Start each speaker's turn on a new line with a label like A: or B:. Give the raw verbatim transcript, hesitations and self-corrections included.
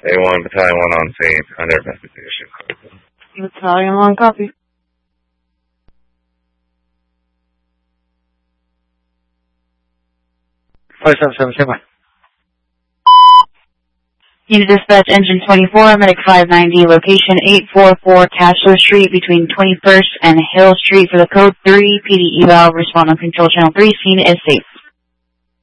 A: A one, Battalion one on scene, under investigation.
B: Battalion one, copy.
C: five seven seven, stand by.
B: Unit Dispatch, Engine twenty-four, Medic five ninety, location eight forty-four Cashler Street between twenty-first and Hill Street for the Code three P D eval. Respond on Control Channel three, scene is safe.